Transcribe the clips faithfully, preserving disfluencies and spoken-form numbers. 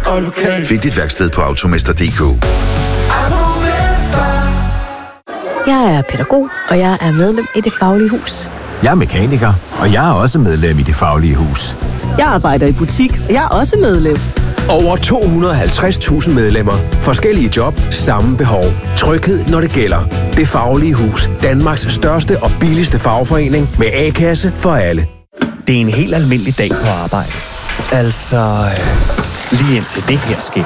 og lokal. Find dit værksted på automester punktum d k. Jeg er pædagog, og jeg er medlem i Det Faglige Hus. Jeg er mekaniker, og jeg er også medlem i Det Faglige Hus. Jeg arbejder i butik, og jeg er også medlem. Over to hundrede og halvtreds tusind medlemmer. Forskellige job, samme behov. Tryghed, når det gælder. Det Faglige Hus. Danmarks største og billigste fagforening med A-kasse for alle. Det er en helt almindelig dag på arbejde. Altså, lige indtil det her sker.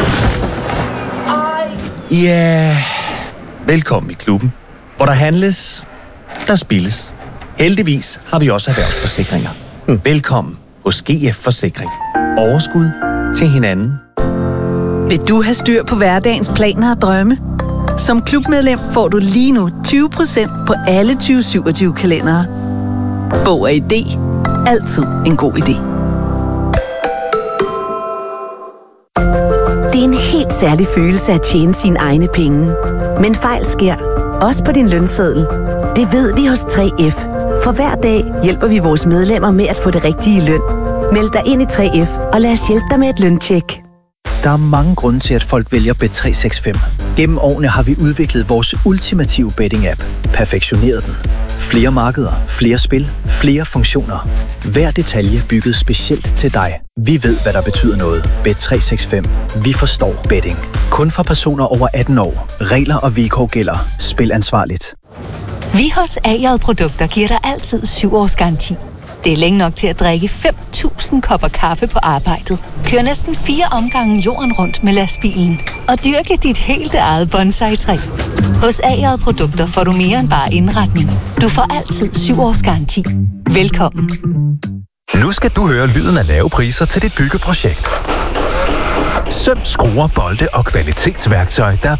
Ja, velkommen i klubben, hvor der handles, der spilles. Heldigvis har vi også erhvervsforsikringer. Hmm. Velkommen hos G F Forsikring. Overskud til hinanden. Vil du have styr på hverdagens planer og drømme? Som klubmedlem får du lige nu tyve procent på alle tyve syvogtyve kalendere. Bog og idé. Altid en god idé. Det er en helt særlig følelse at tjene sine egne penge. Men fejl sker, også på din lønseddel. Det ved vi hos tre F. For hver dag hjælper vi vores medlemmer med at få det rigtige løn. Meld dig ind i tre F, og lad os hjælpe dig med et løntjek. Der er mange grunde til, at folk vælger Bet tre seks fem. Gennem årene har vi udviklet vores ultimative betting-app. Perfektioneret den. Flere markeder, flere spil, flere funktioner. Hver detalje bygget specielt til dig. Vi ved, hvad der betyder noget. Bet tre seks fem. Vi forstår betting. Kun for personer over atten år. Regler og vilkår gælder. Spil ansvarligt. Vi hos A J Produkter giver dig altid syv års garanti. Det er længe nok til at drikke fem tusind kopper kaffe på arbejdet. Kør næsten fire omgange jorden rundt med lastbilen. Og dyrke dit helt eget bonsai-træ. Hos A J Produkter får du mere end bare indretning. Du får altid syv års garanti. Velkommen. Nu skal du høre lyden af lave priser til dit byggeprojekt. Søm, skruer, bolde og kvalitetsværktøj, der